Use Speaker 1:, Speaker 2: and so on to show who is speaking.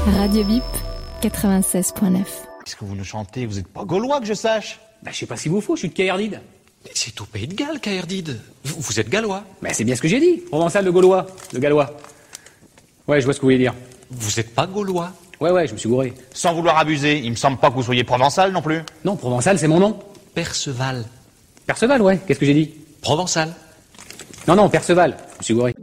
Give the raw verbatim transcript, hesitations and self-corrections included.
Speaker 1: Radio Bip, quatre-vingt-seize point neuf.
Speaker 2: Puisque vous nous chantez, vous n'êtes pas gaulois que je sache.
Speaker 3: Bah, je sais pas si vous faut, je suis de Caerdide.
Speaker 2: Mais c'est au Pays de Galles, Caerdide. Vous, vous êtes gallois.
Speaker 3: Bah, c'est bien ce que j'ai dit. Provençal de Gaulois, de Gallois. Ouais, je vois ce que vous voulez dire.
Speaker 2: Vous n'êtes pas gaulois.
Speaker 3: Ouais, ouais, je me suis gouré.
Speaker 2: Sans vouloir abuser, il me semble pas que vous soyez provençal non plus.
Speaker 3: Non, Provençal, c'est mon nom.
Speaker 2: Perceval.
Speaker 3: Perceval, ouais, qu'est-ce que j'ai dit?
Speaker 2: Provençal.
Speaker 3: Non, non, Perceval, je me suis gouré.